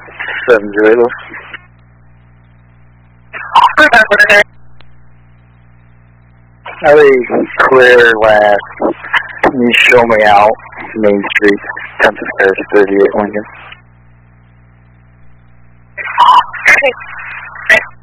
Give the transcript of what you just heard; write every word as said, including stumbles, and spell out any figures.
seven zero. I think clear last. Can you show me out Main Street, Tempest Terrace, thirty-eight Lincoln? Okay.